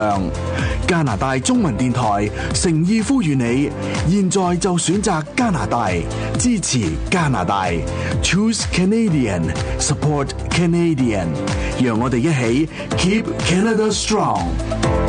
加拿大中文電台誠意呼籲你，現在就選擇加拿大，支持加拿大 ，Choose Canadian, Support Canadian， 讓我哋一起 Keep Canada Strong。